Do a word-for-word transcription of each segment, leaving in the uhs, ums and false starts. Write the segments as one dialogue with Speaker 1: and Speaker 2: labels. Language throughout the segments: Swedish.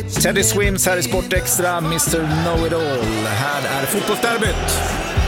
Speaker 1: Teddy Swims här i Sport Extra, mister Know-It-All. Här är fotbollsderbyt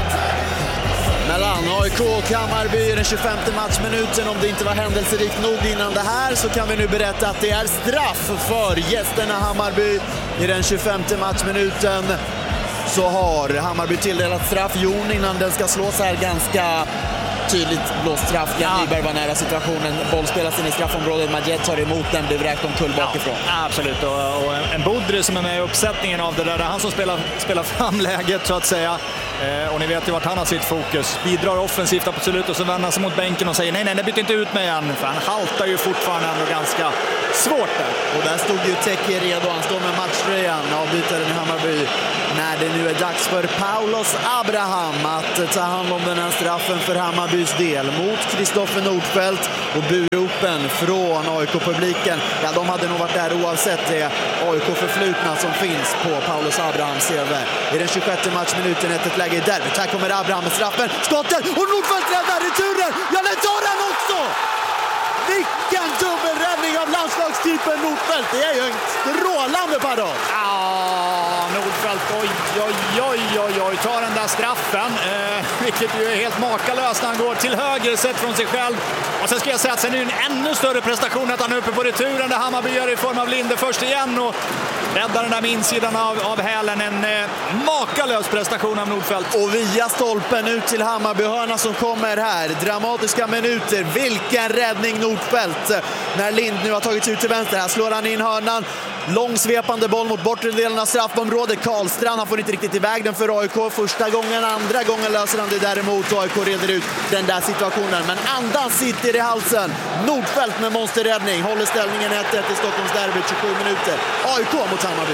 Speaker 2: mellan A I K och Hammarby i den tjugofemte matchminuten. Om det inte var händelserikt nog innan det här så kan vi nu berätta att det är straff för gästerna Hammarby. I den tjugofemte matchminuten så har Hammarby tilldelat straff. Jon innan den ska slås här ganska tydligt blåst straff. Jan Nyberg var nära situationen. Boll spelas in i straffområdet. Majed tar emot den, blir vräkt omkull bakifrån.
Speaker 3: Ja, absolut. Och, och en Bodri som är med i uppsättningen av det där. Han som spelar, spelar fram läget så att säga. Eh, och ni vet ju vart han har sitt fokus. Bidrar offensivt absolut och så vänder han sig mot bänken och säger nej, nej, det byter inte ut mig än. För han haltar ju fortfarande ändå ganska svårt där.
Speaker 2: Och där stod ju Teke redo. Han står med matchtröjan, avbytaren i Hammarby. När det nu är dags för Paulos Abraham att ta hand om den här straffen för Hammarbys del mot Kristoffer Nordfeldt, och buropen från A I K-publiken, ja, de hade nog varit där oavsett det A I K-förflutna som finns på Paulos Abrahams C V. I den tjugosjätte matchminuten ett, ett läge i derbyt. Här kommer Abraham med straffen, skottet och Nordfeldt räddar returen. Ja, den tar han också! Vilken dubbelräddning av landslagstypen Nordfeldt. Det är ju en strålande parad.
Speaker 3: Ja, Nordfeldt, oj, oj, oj, oj, oj, tar den där straffen. Eh, vilket ju är helt makalöst när han går till höger sett från sig själv. Och sen ska jag säga att sen är det en ännu större prestation att han är uppe på returen där Hammarby gör i form av Linde först igen och räddar den där med insidan av, av hälen. En eh, makalös prestation av Nordfeldt.
Speaker 2: Och via stolpen ut till Hammarbyhörna som kommer här. Dramatiska minuter. Vilken räddning Nordfeldt. När Lind nu har tagits ut till vänster. Här slår han in hörnan. Långsvepande boll mot bortre delen av straffområdet. Karlstrand, han får inte riktigt iväg den för A I K första gången. Andra gången löser han det däremot. A I K reder ut den där situationen. Men andan sitter i halsen. Nordfeldt med monsterräddning. Håller ställningen ett ett i Stockholms derby. tjugosju minuter. A I K mot Hammarby.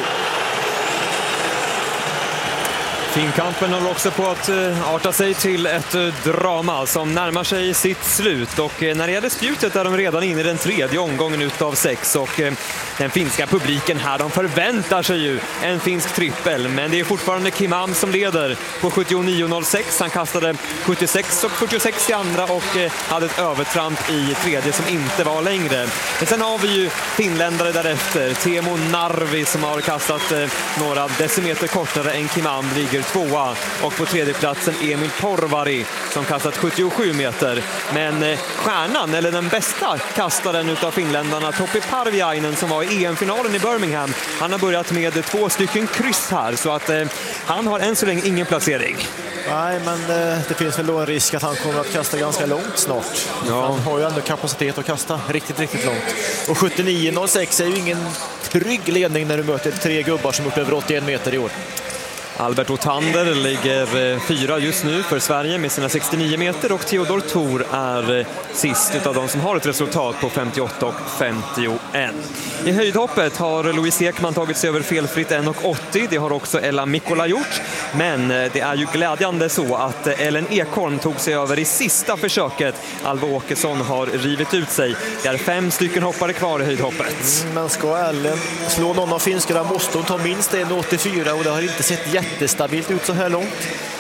Speaker 4: Finnkampen håller också på att arta sig till ett drama som närmar sig sitt slut. Och när det gäller spjutet är de redan inne i den tredje omgången utav sex. Och den finska publiken här, de förväntar sig ju en finsk trippel. Men det är fortfarande Kimam som leder på sjuttionio noll sex. Han kastade sjuttiosex och fyrtiosex i andra och hade ett övertramp i tredje som inte var längre. Men sen har vi ju finländare därefter. Teemu Narvi som har kastat några decimeter kortare än Kimam, ligger tvåa, och på tredje platsen Emil Porvari som kastat sjuttiosju meter. Men eh, stjärnan, eller den bästa kastaren utav finländarna, Topi Parviainen, som var i E M-finalen i Birmingham, han har börjat med två stycken kryss här, så att eh, han har än så länge ingen placering.
Speaker 5: Nej, men eh, det finns väl då en risk att han kommer att kasta ganska långt snart. Ja. Han har ju ändå kapacitet att kasta riktigt, riktigt långt. Och sjuttionio noll sex är ju ingen trygg ledning när du möter tre gubbar som gjort över åttioen meter i år.
Speaker 4: Albert Otander ligger fyra just nu för Sverige med sina sextionio meter, och Theodor Thor är sist utav de som har ett resultat på femtioåtta och femtioen. I höjdhoppet har Louise Ekman tagit sig över felfritt en åttio. Det har också Ella Mikkola gjort. Men det är ju glädjande så att Ellen Ekholm tog sig över i sista försöket. Alva Åkesson har rivit ut sig. Det är fem stycken hoppare kvar i höjdhoppet.
Speaker 5: Mm, men ska Ellen slå någon av finskarna måste hon ta minst en åttiofyra, och det har inte sett jättestabilt ut så här långt.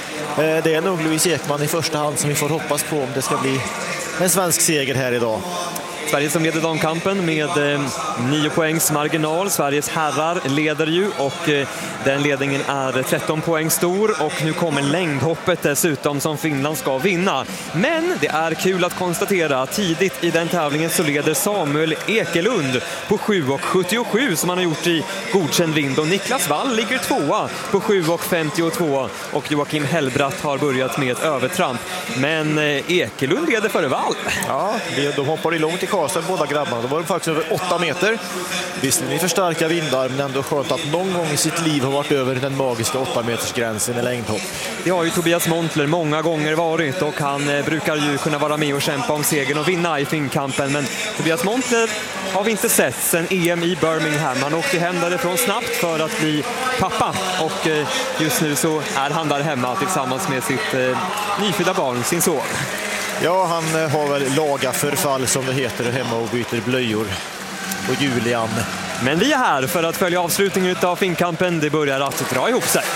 Speaker 5: Det är nog Louise Ekman i första hand som vi får hoppas på om det ska bli en svensk seger här idag.
Speaker 4: Sverige som leder damkampen med eh, nio poängs marginal. Sveriges herrar leder ju, och eh, den ledningen är tretton poäng stor, och nu kommer längdhoppet dessutom som Finland ska vinna. Men det är kul att konstatera att tidigt i den tävlingen så leder Samuel Ekelund på sju och sjuttiosju som han har gjort i godkänd vind, och Niklas Wall ligger tvåa på sju och femtiotvå, och Joakim Hellbratt har börjat med ett övertramp. Men eh, Ekelund leder före Wall.
Speaker 5: Ja, de hoppar i långt i Karlstad, båda grabbarna. De var faktiskt över åtta meter. Visserligen för starka vindar, men ändå skönt att någon gång i sitt liv har varit över den magiska åtta meters gränsen i längdhopp.
Speaker 4: Det har ju Tobias Montler många gånger varit, och han eh, brukar ju kunna vara med och kämpa om segern och vinna i Finnkampen. Men Tobias Montler har vi inte sett sedan E M i Birmingham. Han åkte hem därifrån snabbt för att bli pappa, och eh, just nu så är han där hemma tillsammans med sitt eh, nyfödda barn, sin son.
Speaker 5: Ja, han har väl laga förfall som det heter hemma och byter blöjor. Och Julian.
Speaker 4: Men vi är här för att följa avslutningen av Finnkampen. Det börjar att dra ihop sig.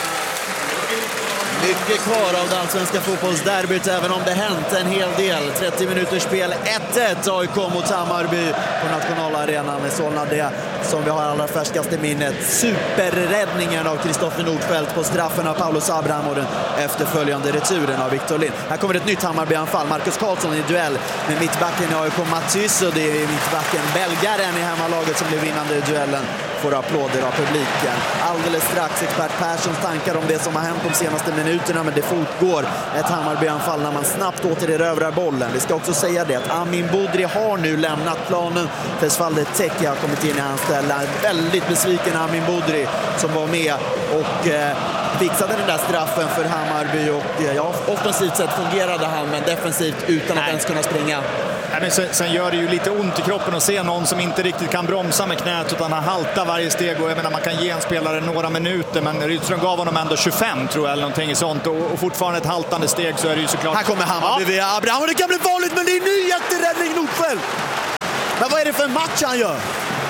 Speaker 2: Mycket kvar av det allsvenska fotbollsderbyt, även om det hänt en hel del. trettio minuters spel, ett ett A I K mot Hammarby på nationalarenan i Solna. Det som vi har allra färskast i minnet. Superräddningen av Kristoffer Nordfeldt på straffen av Paulus Abraham och den efterföljande returen av Victor Lind. Här kommer ett nytt Hammarby-anfall. Marcus Karlsson i duell med mittbacken i A I K Matys, och det är mittbacken belgaren i hemmalaget som blir vinnande i duellen. Får applåder av publiken. Alldeles strax expert Perssons tankar om det som har hänt de senaste minuterna, men det fortgår ett Hammarby-anfall när man snabbt återerövrar bollen. Vi ska också säga det att Amin Budri har nu lämnat planen. Fesvalde Teki har kommit in i hans ställe. Väldigt besviken Amin Budri som var med och eh, fixade den där straffen för Hammarby, och eh, ja, offensivt sett fungerade han, men defensivt utan att ens kunna springa.
Speaker 3: Ja, men sen, sen gör det ju lite ont i kroppen att se någon som inte riktigt kan bromsa med knät utan han haltar varje steg, och jag menar man kan ge en spelare några minuter, men Rydström gav honom ändå tjugofem tror jag eller någonting sånt, och, och fortfarande ett haltande steg, så är det ju såklart.
Speaker 2: Här kommer Hammarby via Abraham och det kan bli farligt, men det är en ny jätteräddning Nordfeldt. Men vad är det för match han gör?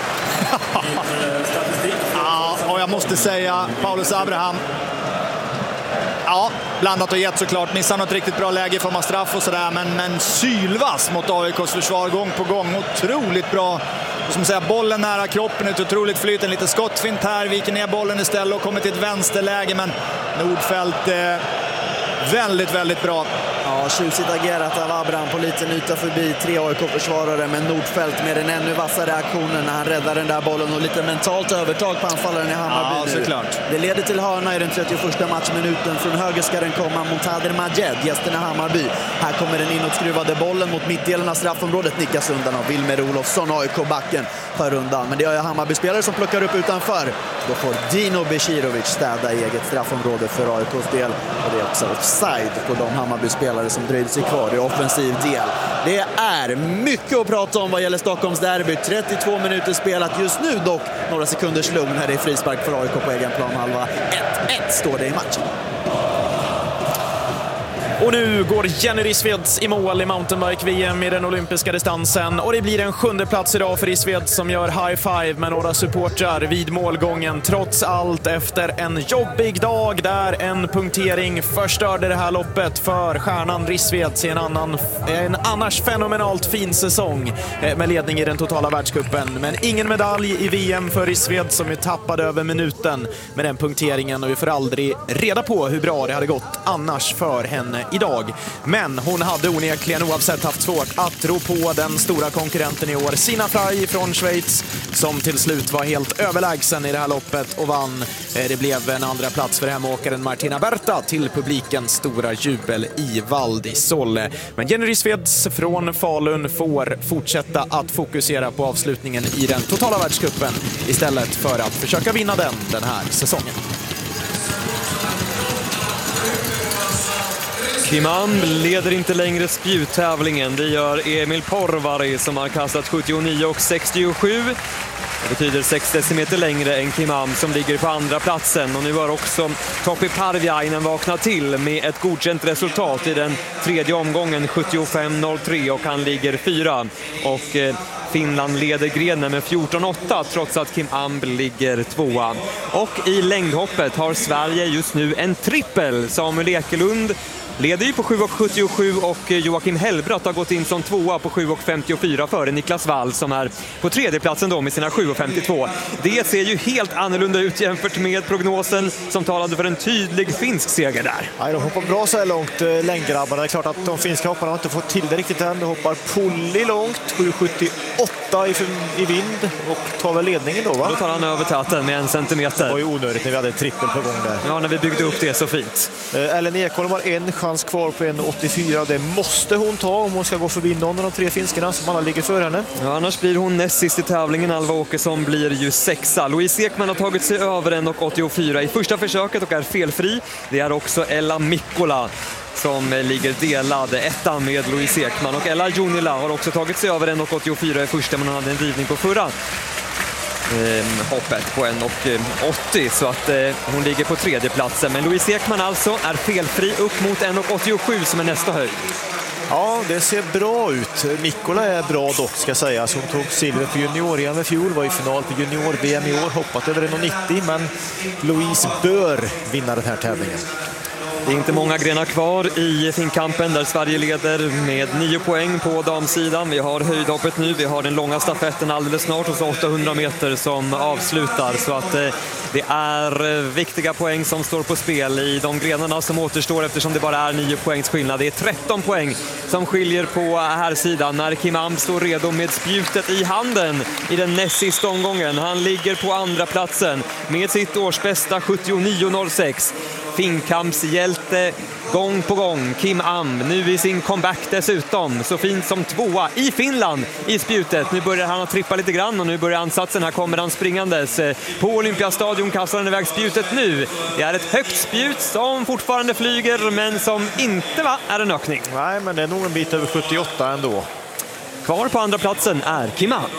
Speaker 3: Ja, och jag måste säga Paulus Abraham, ja, blandat och gett såklart. Missar något riktigt bra läge i form av straff och sådär, men, men sylvass mot A I K:s försvar gång på gång. Otroligt bra. Och som säger, bollen nära kroppen, ett otroligt flyt, en lite skottfint här, viker ner bollen istället och kommer till ett vänsterläge, men Nordfeldt eh, väldigt, väldigt bra.
Speaker 2: Ja, tjusigt agerat av Abraham på liten yta förbi tre A I K-försvarare, men Nordfeldt med en ännu vassare aktionen när han räddar den där bollen och lite mentalt övertag på anfallaren i Hammarby.
Speaker 3: Ja, såklart.
Speaker 2: Det leder till hörna i den trettioförsta matchminuten. Från höger ska den komma mot Hader Majed, gästerna Hammarby. Här kommer den inåtskruvade bollen mot mittdelen av straffområdet, nickas undan av Wilmer Olofsson. A I K-backen tar undan, men det är Hammarby-spelare som plockar upp utanför. Då får Dino Besirovic städa i eget straffområde för A I K:s del, och det är också offside på de Hammarby-spelare som dröjde sig kvar i offensiv del. Det är mycket att prata om vad gäller Stockholms derby. trettiotvå minuter spelat just nu, dock några sekunders lugn. Här är frispark för A I K på egen plan halva. ett ett står det i matchen.
Speaker 6: Och nu går Jenny Rissveds i mål i mountainbike-V M i den olympiska distansen. Och det blir en sjunde plats idag för Rissved som gör high five med några supportrar vid målgången. Trots allt efter en jobbig dag där en punktering förstörde det här loppet för stjärnan Rissved i en, annan, en annars fenomenalt fin säsong med ledning i den totala världscupen. Men ingen medalj i V M för Rissved som är tappade över minuten med den punkteringen, och vi får aldrig reda på hur bra det hade gått annars för henne idag. Men hon hade onekligen oavsett haft svårt att rå på den stora konkurrenten i år, Sina Frey från Schweiz, som till slut var helt överlägsen i det här loppet och vann. Det blev en andra plats för hemåkaren Martina Berta till publikens stora jubel i Val di Sole. Men Jenny Rissveds från Falun får fortsätta att fokusera på avslutningen i den totala världscupen istället för att försöka vinna den den här säsongen.
Speaker 4: Kim Amb leder inte längre spjuttävlingen. Det gör Emil Porvari som har kastat sjuttionio och sextiosju. Det betyder sex decimeter längre än Kim Amb som ligger på andra platsen. Och nu har också Topi Parviainen vaknat till med ett godkänt resultat i den tredje omgången, sjuttiofem noll tre, och han ligger fyra. Och eh, Finland leder grenen med fjorton åtta trots att Kim Amb ligger tvåa. Och i längdhoppet har Sverige just nu en trippel. Samuel Ekelund leder ju på sju sjuttiosju och Joakim Hellbrott har gått in som tvåa på sju femtiofyra före Niklas Wall som är på tredjeplatsen då med sina sju femtiotvå. Det ser ju helt annorlunda ut jämfört med prognosen som talade för en tydlig finsk seger där.
Speaker 5: Ja, de hoppar bra så här långt, längdgrabbarna. Det är klart att de finska hopparna har inte fått till det riktigt än. De hoppar Polly långt, sju sjuttioåtta i, i vind och tar väl ledningen då, va?
Speaker 4: Då tar han över täten med en centimeter.
Speaker 5: Det var ju onödigt när vi hade en trippel på gång där.
Speaker 4: Ja, när vi byggde upp det så fint.
Speaker 5: Eh, Ellen Ekholm har en chans kvar på en åttiofyra. Det måste hon ta om hon ska gå förbi någon av de tre finskarna som alla ligger för henne.
Speaker 4: Ja, annars blir hon näst sist i tävlingen. Alva Åkesson blir ju sexa. Louise Ekman har tagit sig över en åttiofyra i första försöket och är felfri. Det är också Ella Mikkola som ligger delad ettan med Louise Ekman. Och Ella Junila har också tagit sig över en åttiofyra i första, men hon hade en drivning på förra eh, hoppet på en åttio, så att eh, hon ligger på tredje platsen. Men Louise Ekman alltså är felfri upp mot en åttiosju som är nästa höjd.
Speaker 5: Ja, det ser bra ut. Mikkola är bra dock, ska sägas. Hon tog silver på junior-E M i fjol, var i final på junior-V M i år, hoppat över en nittio, men Louise bör vinna den här tävlingen.
Speaker 4: Det är inte många grenar kvar i finkampen där Sverige leder med nio poäng på damsidan. Vi har höjdhoppet nu, vi har den långa stafetten alldeles snart och så åttahundra meter som avslutar. Så att eh, det är viktiga poäng som står på spel i de grenarna som återstår eftersom det bara är nio poängs skillnad. Det är tretton poäng som skiljer på här sidan när Kim Am står redo med spjutet i handen i den näst sista omgången. Han ligger på andra platsen med sitt årsbästa sjuttionio noll sex. Finkampshjälte gång på gång, Kim Am, nu i sin comeback dessutom, så fint som tvåa i Finland i spjutet. Nu börjar han att trippa lite grann och nu börjar ansatsen, här kommer han springandes. På Olympiastadion kastar han iväg spjutet nu. Det är ett högt spjut som fortfarande flyger men som inte va, är en ökning.
Speaker 5: Nej, men det är nog en bit över sjuttioåtta ändå.
Speaker 4: Kvar på andra platsen är Kim Am.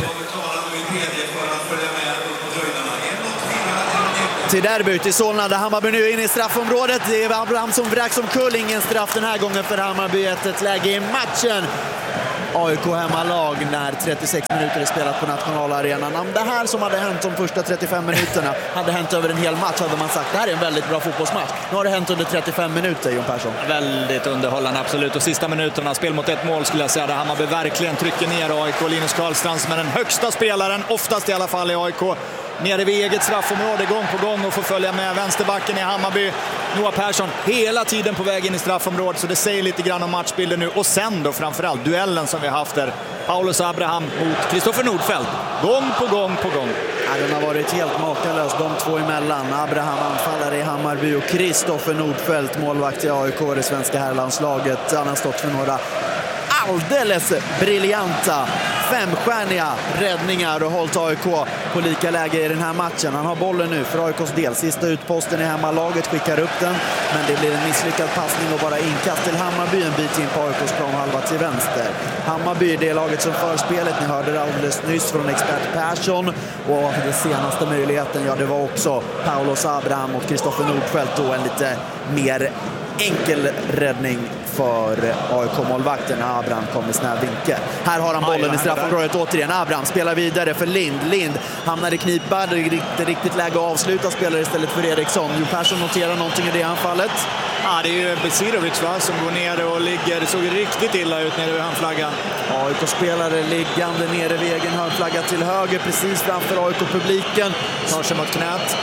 Speaker 2: Till derbyt i Solna där Hammarby nu är inne i straffområdet. Det är Abraham som vräks som kull. Ingen straff den här gången för Hammarby. Ett läge i matchen. A I K hemmalag när trettiosex minuter är spelat på nationalarenan. Om det här som hade hänt de första trettiofem minuterna hade hänt över en hel match hade man sagt det här är en väldigt bra fotbollsmatch. Nu har det hänt under trettiofem minuter, Jon Persson.
Speaker 3: Väldigt underhållande, absolut. Och sista minuterna, spel mot ett mål skulle jag säga, där Hammarby verkligen trycker ner A I K. Linus Karlstrand som är den högsta spelaren, oftast i alla fall i A I K. Nere vid eget straffområde gång på gång och får följa med vänsterbacken i Hammarby. Noah Persson hela tiden på väg in i straffområdet, så det säger lite grann om matchbilden nu. Och sen då framförallt duellen som vi har haft där. Paulus Abraham mot Kristoffer Nordfeldt. Gång på gång på gång.
Speaker 2: Ja, den har varit helt makalös, de två emellan. Abraham anfallare i Hammarby och Kristoffer Nordfeldt, målvakt i A I K, det svenska herrlandslaget. Han har stått för några alldeles briljanta femstjärniga räddningar och hållit A I K på lika läge i den här matchen. Han har bollen nu för A I K:s del. Sista utposten i hemmalaget, skickar upp den, men det blir en misslyckad passning och bara inkast till Hammarby en bit in på A I K:s plan, halva till vänster. Hammarby är det laget som för spelet. Ni hörde det alldeles nyss från expert Persson, och den senaste möjligheten, ja det var också Paulus Abraham och Kristoffer Nordfeldt, då en lite mer enkel räddning för A I K-målvakten när Abraham kom i snäv vinkel. Här har han bollen i straffområdet återigen. Abraham spelar vidare för Lind. Lind hamnar i knipa. Det är riktigt, riktigt läge att avsluta. Spelar istället för Eriksson. Jo Persson noterar någonting i det anfallet.
Speaker 3: Ja, det är ju Besirovic va, som går ner och ligger. Det såg riktigt illa ut nere vid handflaggan.
Speaker 2: A I K-spelare liggande nere vid egen handflagga till höger, precis framför A I K-publiken.
Speaker 3: Tar sig mot knät.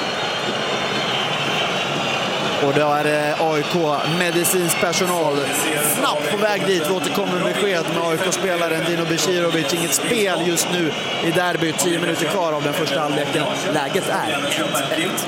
Speaker 2: Och då är det A I K medicinsk personal snabbt på väg dit. Vi återkommer besked med A I K-spelaren Dino Besirovic. Inget spel just nu i derbyt. tio minuter kvar av den första halvleken. Läget är ett ett.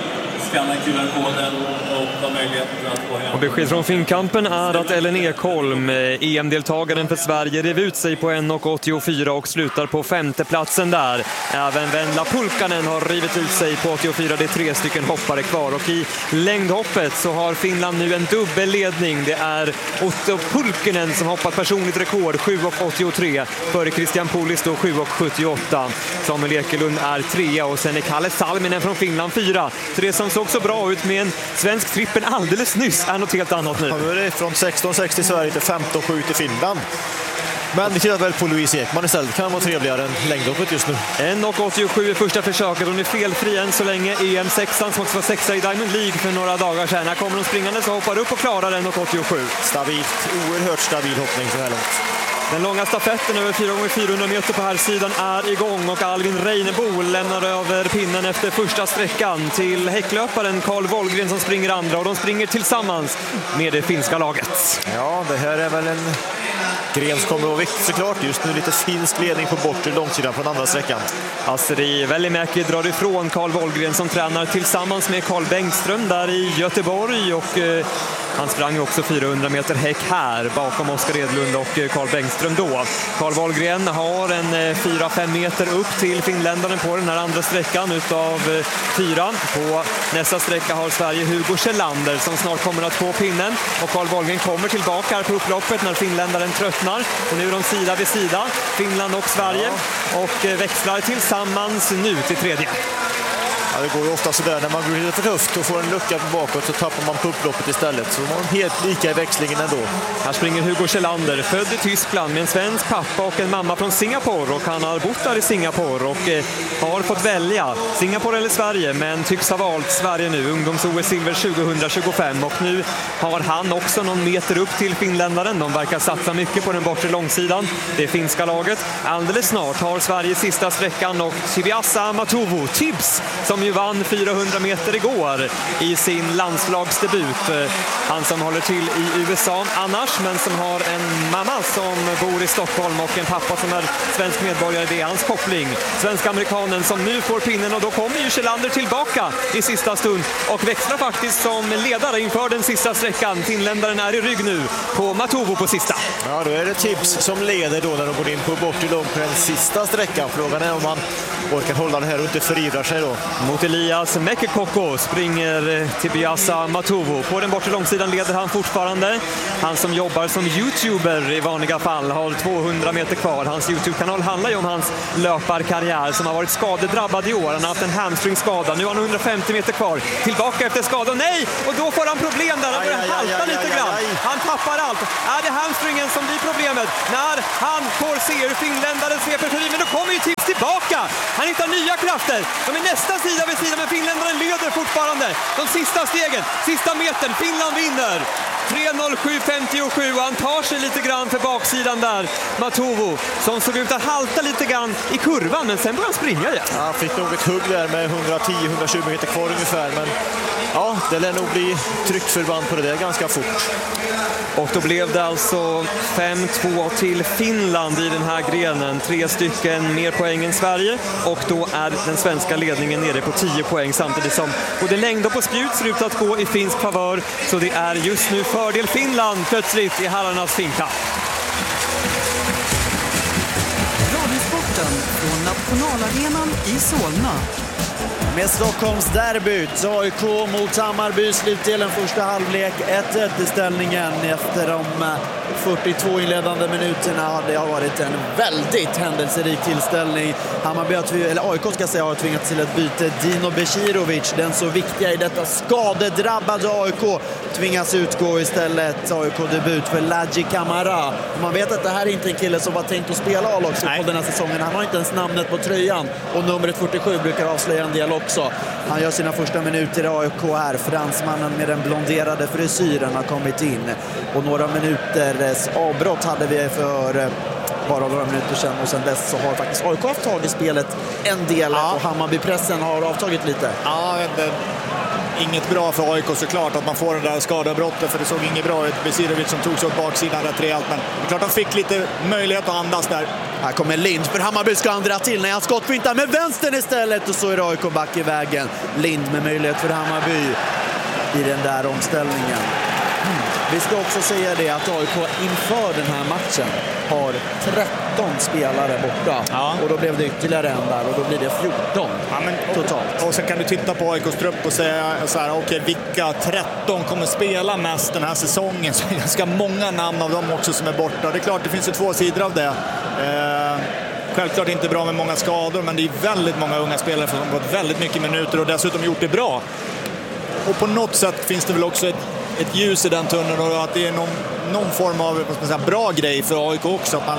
Speaker 4: Och besked från finkampen är att Ellen Ekholm, E M-deltagaren för Sverige, rev ut sig på en åttiofyra och slutar på femteplatsen där. Även Venla Pulkkanen har rivit ut sig på åttiofyra. Det är tre stycken hoppare kvar. Och i längdhoppet så har Finland nu en dubbelledning. Det är Otto Pulkkinen som hoppat personligt rekord, sju åttiotre, före Christian Pulis då sju sjuttioåtta. Samuel Ekelund är trea och sen är Kalle Salminen från Finland fyra. Så det som såg så bra ut med en svensk trippen alldeles nyss är något helt annat nu.
Speaker 5: Ja, nu är det från sexton sex till Sverige till femton sju till Finland. Men vi tittar väl på Louise Ekman istället. Kan vara trevligare än längdhoppet just nu.
Speaker 4: en åttiosju i första försöket. Hon är felfri än så länge. E M sexan som också var sexa i Diamond League för några dagar sedan. Här kommer hon springande så hoppar upp och klarar en åttiosju.
Speaker 5: Stabilt, oerhört stabil hoppning så här långt.
Speaker 4: Den långa stafetten över fyra gånger fyrahundra meter på här sidan är igång och Alvin Reinebo lämnar över pinnen efter första sträckan till häcklöparen Carl Wollgren som springer andra, och de springer tillsammans med det finska laget.
Speaker 5: Ja, det här är väl en gren som kommer att vara viktigt såklart. Just nu lite finsk ledning på bortre långsidan på den andra sträckan.
Speaker 4: Asri Välimäki drar ifrån Carl Wollgren som tränar tillsammans med Carl Bengtström där i Göteborg, och eh, han sprang också fyrahundra meter häck här bakom Oskar Edlund och Carl Bengtström då. Carl Wollgren har en fyra fem meter upp till finländaren på den här andra sträckan utav fyra. På nästa sträcka har Sverige Hugo Kjellander som snart kommer att få pinnen, och Carl Wollgren kommer tillbaka här på upploppet när finländaren tröttnar. Och nu är de sida vid sida, Finland och Sverige, och växlar tillsammans nu till tredje.
Speaker 5: Ja, det går ju ofta så där när man går lite för tufft och får en lucka på bakåt så tappar man pupploppet istället. Så man är helt lika i växlingen ändå.
Speaker 4: Här springer Hugo Kjellander, född i Tyskland med en svensk pappa och en mamma från Singapore, och han har bott där i Singapore och eh, har fått välja Singapore eller Sverige, men tycks ha valt Sverige nu. Ungdoms-O S-silver tjugohundratjugofem, och nu har han också någon meter upp till finländaren. De verkar satsa mycket på den bortre långsidan, det finska laget. Alldeles snart har Sverige sista sträckan och Tibiasa Matovu, Tibbs, som ju vann fyrahundra meter igår i sin landslagsdebut. Han som håller till i U S A annars, men som har en mamma som bor i Stockholm och en pappa som är svensk medborgare. Det är hans koppling. Svensk-amerikanen som nu får pinnen, och då kommer ju Kjellander tillbaka i sista stund och växlar faktiskt som ledare inför den sista sträckan. Finländaren är i rygg nu på Matovu på sista.
Speaker 5: Ja, då är det Tibbs som leder då när de går in på bort till långt på den sista sträckan. Frågan är om man orkar hålla det här och inte förivrar sig då.
Speaker 4: Mot Elias Mekekoko springer Tibiasa Matovu. På den bortre långsidan leder han fortfarande. Han som jobbar som youtuber i vanliga fall har tvåhundra meter kvar. Hans YouTube-kanal handlar ju om hans löparkarriär som har varit skadedrabbad i år. Han har haft en hamstringskada. Nu har han hundrafemtio meter kvar. Tillbaka efter skadan. Nej! Och då får han problem där. Han börjar halta lite grann. Han tappar allt. Är det hamstringen som blir problemet? När han får se hur finländaren sveper förbi. Men då kommer ju Tibbs tillbaka. Han hittar nya krafter. De är nästan sida vid sida, men finländaren leder fortfarande. De sista stegen, sista metern. Finland vinner. tre noll sju femtiosju, och han tar sig lite grann för baksidan där. Matovu, som såg ut att halta lite grann i kurvan, men sen började han springa igen.
Speaker 5: Ja, han fick nog ett hugg där med hundratio till hundratjugo meter kvar ungefär, men ja, det lär nog bli tryckförband på det där ganska fort.
Speaker 4: Och då blev det alltså fem två till Finland i den här grenen. Tre stycken mer poäng än Sverige, och då är den svenska ledningen nere på tio poäng, samtidigt som både längd och på spjut ser ut att gå i finsk favör. Så det är just nu fördel Finland plötsligt i herrarnas finkamp.
Speaker 7: Radiosporten från Nationalarenan i Solna.
Speaker 2: Med Stockholms derbyt, A I K mot Hammarby, slutdelen första halvlek, ett ett i ställningen efter de fyrtiotvå inledande minuterna. Hade det varit en väldigt händelserik tillställning. Hammarby, eller A I K ska säga, har tvingats till ett byte. Dino Becirovic, den så viktiga i detta skadedrabbade A I K, tvingas utgå istället. A I K-debut för Ladji Camara. Man vet att det här är inte en kille som var tänkt att spela A-lagsfotboll den här säsongen. Han har inte ens namnet på tröjan, och numret fyrtiosju brukar avslöja en del också. Han gör sina första minuter i A I K här. Fransmannen med den blonderade frisyren har kommit in. Och några minuters avbrott hade vi för bara några minuter sedan. Och sen dess så har faktiskt A I K haft tag i spelet en del. Ja. Och Hammarby-pressen har avtagit lite.
Speaker 3: Ja, det... Inget bra för A I K såklart att man får den där skadebrottet, för det såg inget bra ut. Becirovic som tog sig åt baksidan rätt rejält, men det är klart han fick lite möjlighet att andas där.
Speaker 2: Här kommer Lind, för Hammarby ska andra till när han skottfintar med vänstern istället, och så är A I K back i vägen. Lind med möjlighet för Hammarby i den där omställningen. Mm. Vi ska också säga det att A I K inför den här matchen har tretton spelare borta. Ja. Och då blev det ytterligare en där, och då blir det fjorton ja, men, totalt.
Speaker 3: Och, och sen kan du titta på A I K:s trupp och säga så här, okej, okay, vilka tretton kommer spela mest den här säsongen? Så det är ganska många namn av dem också som är borta. Det är klart, det finns ju två sidor av det. Eh, självklart inte bra med många skador, men det är väldigt många unga spelare som har fått väldigt mycket minuter och dessutom gjort det bra. Och på något sätt finns det väl också ett ett ljus i den tunneln, och att det är någon, någon form av vad ska man säga, bra grej för A I K också, att man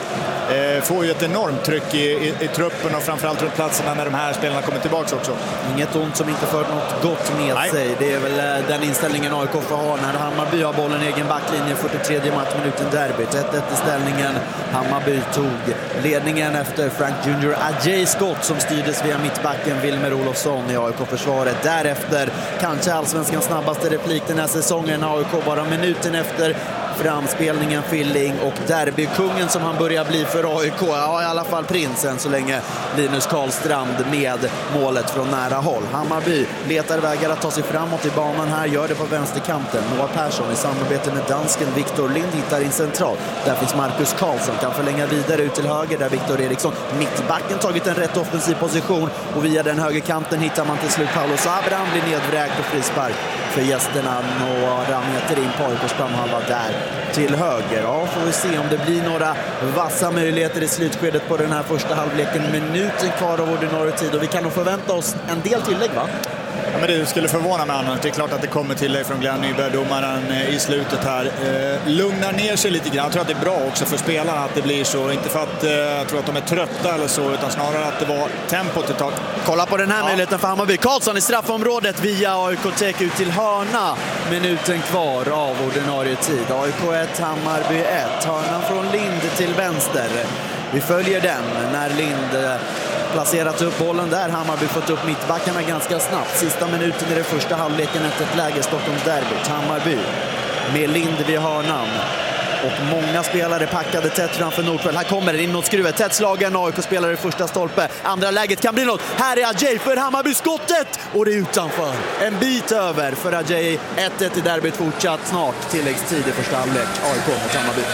Speaker 3: eh, får ju ett enormt tryck i, i, i truppen och framförallt runt platserna när de här spelarna kommer tillbaka också.
Speaker 2: Inget ont som inte för något gott med Nej. sig. Det är väl eh, den inställningen A I K får ha när Hammarby har bollen i egen backlinje, fyrtiotredje matchminuten derbyt. ett ett i ställningen. Hammarby tog ledningen efter Frank Junior Ajay skott som styrdes via mittbacken Wilmer Olofsson i A I K-försvaret. Därefter kanske allsvenskans snabbaste replik den här säsongen. A I K bara minuten efter framspelningen Filling, och derbykungen som han börjar bli för A I K. Ja, i alla fall prinsen så länge. Linus Karlstrand med målet från nära håll. Hammarby letar vägar att ta sig framåt i banan här, gör det på vänsterkanten. Noah Persson i samarbete med dansken Victor Lind hittar in central. Där finns Marcus Karlsson, kan förlänga vidare ut till höger där Victor Eriksson, mittbacken, tagit en rätt offensiv position, och via den högerkanten hittar man till slut Paulos Abraham, blir nedvräkt och frispark för gästerna. Några meter in på A I K:s planhalva där till höger. Ja, får vi se om det blir några vassa möjligheter i slutskedet på den här första halvleken. Minuten kvar av ordinarie tid och vi kan nog förvänta oss en del tillägg, va?
Speaker 3: Ja, men det skulle förvåna mig annars. Det är klart att det kommer tillägg från Glenn Nyberg, domaren i slutet här. Eh, lugnar ner sig lite grann. Jag tror att det är bra också för spelarna att det blir så. Inte för att eh, jag tror att de är trötta eller så, utan snarare att det var tempot ett tag.
Speaker 2: Kolla på den här
Speaker 3: ja.
Speaker 2: möjligheten för Hammarby. Karlsson i straffområdet via A I K-Tek ut till hörna. Minuten kvar av ordinarie tid. A I K ett, Hammarby ett. Hörnan från Lind till vänster. Vi följer den när Lind placerat upp bollen där. Hammarby fått upp mittbackarna ganska snabbt. Sista minuten i den första halvleken efter ett läge Stockholms derbyt. Hammarby med Lind vid hörnan. Och många spelare packade tätt framför Nordfält. Här kommer det in mot skruvet. Tätt slagen A I K-spelare i första stolpe. Andra läget kan bli något. Här är Ajay för Hammarby skottet. Och det är utanför. En bit över för Ajay. ett ett i derbyt fortsatt snart. Tilläggstid i första halvlek. A I K mot Hammarby.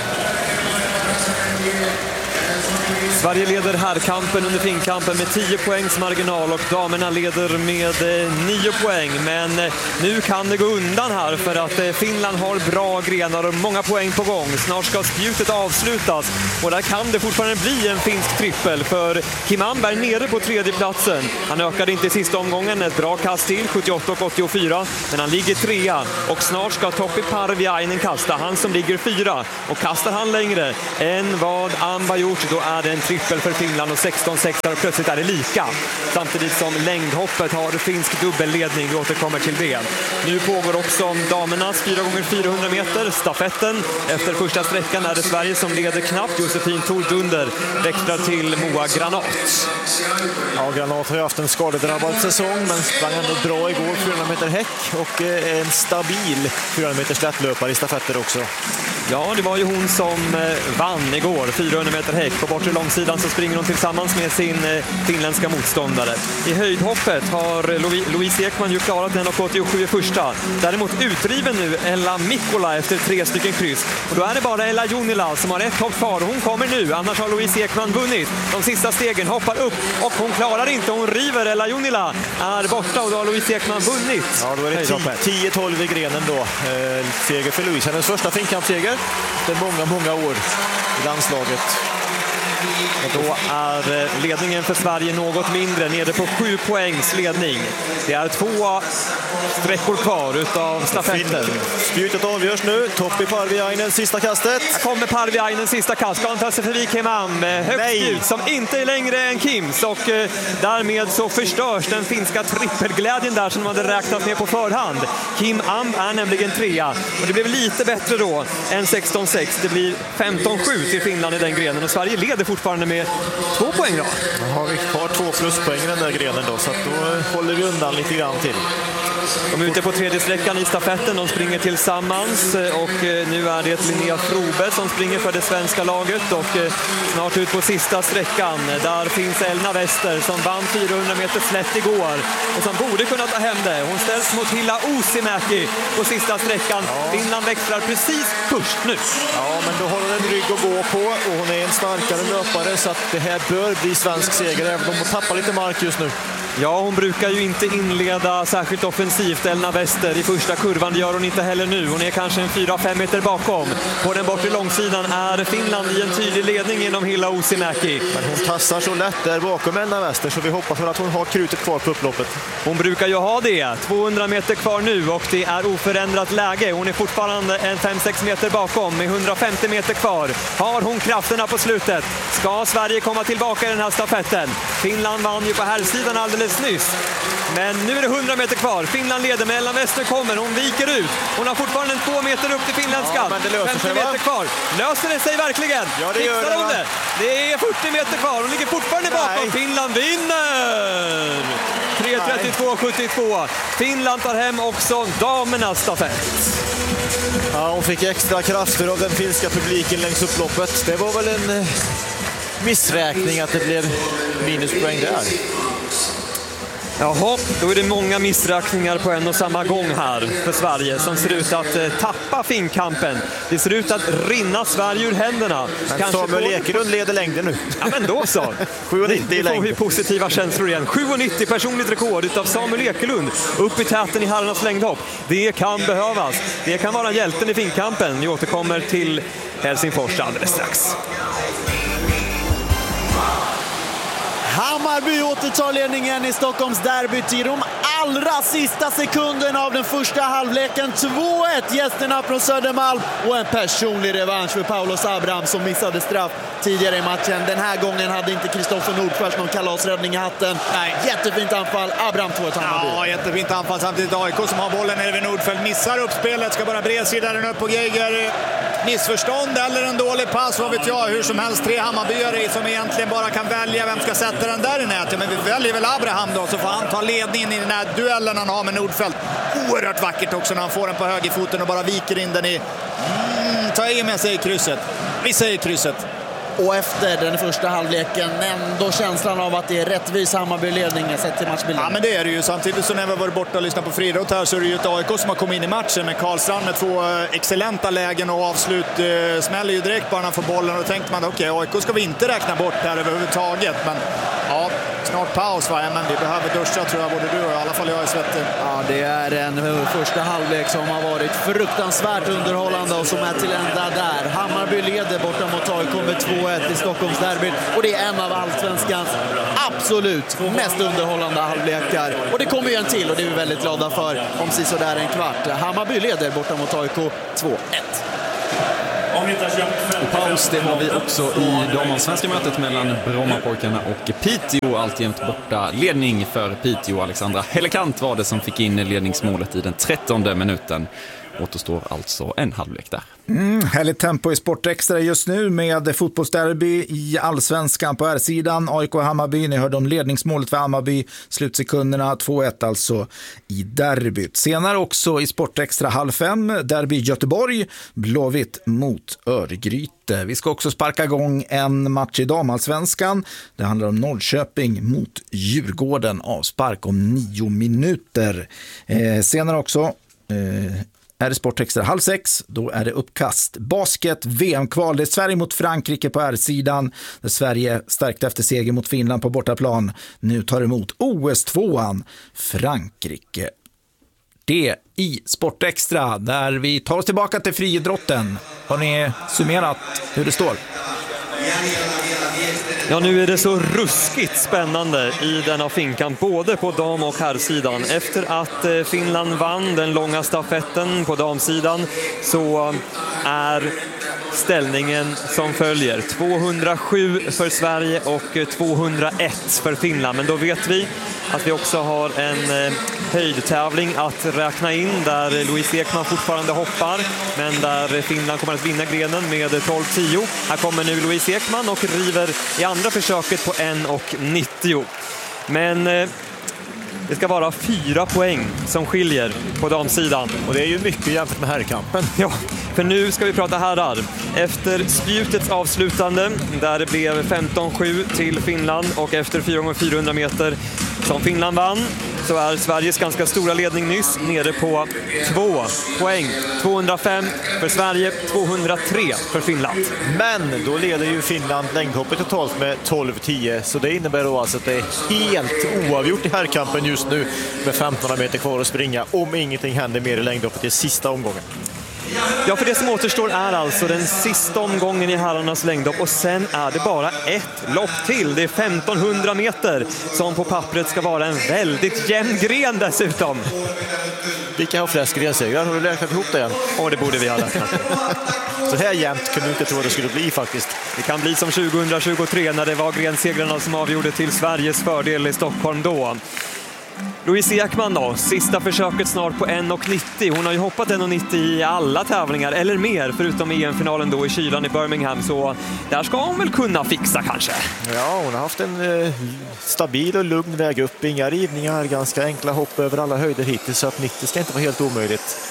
Speaker 4: Sverige leder herrkampen under finkampen med tio poängs marginal och damerna leder med nio poäng. Men nu kan det gå undan här för att Finland har bra grenar och många poäng på gång. Snart ska spjutet avslutas och där kan det fortfarande bli en finsk trippel för Kim Amberg nere på tredje platsen. Han ökade inte i sista omgången, ett bra kast till, sjuttioåtta och åttiofyra, men han ligger trea och snart ska Toppi Parviainen kasta, han som ligger fyra. Och kastar han längre än vad Amberg gjort, då är det en trippel för Finland och sexton sex och plötsligt är det lika. Samtidigt som längdhoppet har finsk dubbelledning, vi återkommer till det. Nu pågår också damernas fyra gånger fyrahundra meter stafetten. Efter första sträckan är det Sverige som leder knappt. Josefin Thor Dunder växlar till Moa Granat.
Speaker 5: Ja, Granat har ju haft en skadedrabbad säsong men sprang ändå bra igår, fyrahundra meter häck och en stabil fyrahundra meter slättlöpare i stafetter också.
Speaker 4: Ja, det var ju hon som vann igår, fyrahundra meter häck. På bortre långsidan så springer hon tillsammans med sin finländska motståndare. I höjdhoppet har Louise Ekman ju klarat en och åttiosju i första. Däremot utriven nu Ella Mikkola efter tre stycken kryss. Och då är det bara Ella Junila som har ett hopp kvar. Hon kommer nu, annars har Louise Ekman vunnit. De sista stegen hoppar upp och hon klarar inte. Hon river. Ella Junila är borta och då har Louise Ekman vunnit.
Speaker 5: Ja, då är det tio tolv i grenen då. Eh, seger för Louise. Hennes första finkampseger. Det är många, många år i landslaget.
Speaker 4: Och då är ledningen för Sverige något mindre, nere på sju poängs ledning. Det är två sträckor kvar utav stafetten.
Speaker 5: Spjutet avgörs nu. Toppi Parviainen, sista kastet.
Speaker 4: Här kommer Parviainen, sista kast. Ska han ta sig förbi Kim Am. Högt spjut som inte är längre än Kims. Och eh, därmed så förstörs den finska trippelglädjen där som de hade räknat med på förhand. Kim Am är nämligen trea. Och det blev lite bättre då än sexton sex. Det blir femton sju till Finland i den grenen. Och Sverige leder fortfarande med två poäng då.
Speaker 5: Då har vi kvar två pluspoäng i den där grenen då, så att då håller vi undan lite grann till.
Speaker 4: De är ute på tredje sträckan i stafetten, de springer tillsammans och nu är det Linnea Frobe som springer för det svenska laget och snart ut på sista sträckan. Där finns Elna Wester som vann fyrahundra meter slätt igår och som borde kunna ta hem det. Hon ställs mot Hilla Uusimäki på sista sträckan. Ja. Finland växlar precis först nu.
Speaker 5: Ja, men då har hon en rygg att gå på och hon är en starkare löpare så att det här bör bli svensk seger även om hon tappar lite mark just nu.
Speaker 4: Ja, hon brukar ju inte inleda särskilt offensivt, Elna Wester. I första kurvan, det gör hon inte heller nu. Hon är kanske en fyra fem meter bakom. På den bortre långsidan är Finland i en tydlig ledning genom Hilla Uusimäki.
Speaker 5: Men hon tassar så lätt där bakom Elna Wester så vi hoppas att hon har krutet kvar på upploppet.
Speaker 4: Hon brukar ju ha det. tvåhundra meter kvar nu och det är oförändrat läge. Hon är fortfarande en fem sex meter bakom med hundrafemtio meter kvar. Har hon krafterna på slutet? Ska Sverige komma tillbaka i den här stafetten? Finland vann ju på här sidan alldeles nyss. Men nu är det hundra meter kvar. Finland leder, men Elna Wester kommer. Hon viker ut. Hon har fortfarande en två meter upp till finländska.
Speaker 5: Ja, men det löser
Speaker 4: femtio
Speaker 5: sig,
Speaker 4: meter kvar. Löser det sig verkligen?
Speaker 5: Ja, det gör det,
Speaker 4: hon det. Det är fyrtio meter kvar. Hon ligger fortfarande bakom. Nej. Finland vinner! tre trettiotvå sjuttiotvå. Finland tar hem också damernas stafett.
Speaker 5: Ja, hon fick extra krafter av den finska publiken längs upploppet. Det var väl en eh, missräkning att det blev minuspoäng där.
Speaker 4: Jaha, då är det många missräkningar på en och samma gång här för Sverige som ser ut att eh, tappa finkampen. Det ser ut att rinna Sverige ur händerna.
Speaker 5: Men
Speaker 4: Kanske
Speaker 5: Samuel
Speaker 4: på...
Speaker 5: Ekelund leder längden nu.
Speaker 4: Ja, men då så.
Speaker 5: sju nittio
Speaker 4: Vi
Speaker 5: i
Speaker 4: får
Speaker 5: längd.
Speaker 4: ju positiva känslor igen. sju nittio personligt rekord utav Samuel Ekelund upp i täten i herrarnas längdhopp. Det kan behövas. Det kan vara hjälten i finkampen. Vi återkommer till Helsingfors alldeles strax.
Speaker 2: Hammarby återtar ledningen i Stockholms derbyt i de allra sista sekunderna av den första halvleken. två ett gästerna från Södermalm och en personlig revansch för Paulos Abraham som missade straff tidigare i matchen. Den här gången hade inte Kristoffer Nordfors någon kalasräddning i hatten. Nej. Jättefint anfall. Abraham två ett Hammarby.
Speaker 3: Ja, jättefint anfall. Samtidigt A I K som har bollen nere vid Nordfeldt missar uppspelet. Ska bara bredsidaren upp på Geiger. Missförstånd eller en dålig pass, vad vet jag. Hur som helst, tre Hammarbyare som egentligen bara kan välja vem ska sätta den där i nätet. Men vi väljer väl Abraham då, så får han ta ledningen i den här duellen han har med Nordfeldt. Oerhört vackert också när han får den på högerfoten och bara viker in den i... Mm, ta i med sig i krysset. Vi säger krysset.
Speaker 2: Och efter den första halvleken ändå känslan av att det är rättvis Hammarby-ledning sett till matchbilden.
Speaker 3: Ja, men det är det ju. Samtidigt så när vi har varit borta och lyssnat på friidrott här så är det ju ett A I K som har kommit in i matchen med Karlstrand med två excellenta lägen och avslut eh, smäller ju direkt bara när han får bollen och då tänkte man okej, okay, A I K ska vi inte räkna bort här överhuvudtaget, men ja, snart paus va? Men vi behöver duscha tror jag, både du och i alla fall jag är svettig.
Speaker 2: Ja, det är en första halvlek som har varit fruktansvärt underhållande och som är till ända där. Hammarby leder borta mot A I K med två ett i Stockholms derby och det är en av allsvenskans absolut mest underhållande halvlekar. Och det kommer ju en till och det är vi väldigt glada för om sisådär en kvart. Hammarby leder borta mot A I K två ett.
Speaker 8: Och paus, det har vi också i damallsvenska mötet mellan Brommapojkarna och Piteå. Alltjämt borta ledning för Piteå. Alexandra Hellekant var det som fick in ledningsmålet i den trettonde minuten. Återstår alltså en halvlek där.
Speaker 1: Mm, härligt tempo i Sportextra just nu med fotbollsderby i allsvenskan på R-sidan. A I K Hammarby, ni hörde om ledningsmålet för Hammarby. Slutsekunderna två ett alltså i derbyt. Senare också i Sportextra halv fem, derby Göteborg, Blåvitt mot Örgryte. Vi ska också sparka igång en match i damallsvenskan. Det handlar om Norrköping mot Djurgården, avspark om nio minuter. Eh, senare också... Eh, är det Sportextra halv sex, då är det uppkast. Basket, V M-kval, det är Sverige mot Frankrike på R-sidan. Där Sverige stärkte efter seger mot Finland på bortaplan. Nu tar emot O S tvåan Frankrike. Det i Sportextra, där vi tar oss tillbaka till friidrotten. Har ni summerat hur det står?
Speaker 4: Ja, nu är det så ruskigt spännande i denna finkamp, både på dam- och herrsidan. Efter att Finland vann den långa stafetten på damsidan så är ställningen som följer. tvåhundrasju för Sverige och tvåhundraett för Finland. Men då vet vi att vi också har en eh, höjdtävling att räkna in där Louise Ekman fortfarande hoppar, men där Finland kommer att vinna grenen med tolv tio. Här kommer nu Louise Ekman och river i andra försöket på en nittio. Men eh, det ska vara fyra poäng som skiljer på damsidan.
Speaker 5: Och det är ju mycket jämfört med herrkampen.
Speaker 4: Ja, för nu ska vi prata herrar. Efter spjutets avslutande, där det blev femton sju till Finland och efter fyra gånger fyrahundra meter som Finland vann, så är Sveriges ganska stora ledning nyss nere på två poäng. tvåhundrafem för Sverige, tvåhundratre för Finland.
Speaker 5: Men då leder ju Finland längdhoppet totalt med tolv tio, så det innebär då alltså att det är helt oavgjort i herrkampen just nu med femton meter kvar att springa om ingenting händer mer i längdhoppet i sista omgången.
Speaker 4: Ja, för det som återstår är alltså den sista omgången i herrarnas längdhopp och sen är det bara ett lopp till. Det är femtonhundra meter som på pappret ska vara en väldigt jämn gren dessutom.
Speaker 5: Vilka har flest grensegrar? Har du räknat ihop det igen?
Speaker 4: Och det borde vi ha räknat.
Speaker 5: Så här jämnt kunde du inte tro att det skulle bli faktiskt.
Speaker 4: Det kan bli som tjugohundratjugotre när det var grensegrarna som avgjorde till Sveriges fördel i Stockholm då. Louise Ekman då, sista försöket snart på en nittio. Hon har ju hoppat en nittio i alla tävlingar, eller mer, förutom E M-finalen då i kylan i Birmingham. Så där ska hon väl kunna fixa kanske.
Speaker 5: Ja, hon har haft en eh, stabil och lugn väg upp. Inga rivningar, ganska enkla hopp över alla höjder hittills. Så att nittio ska inte vara helt omöjligt.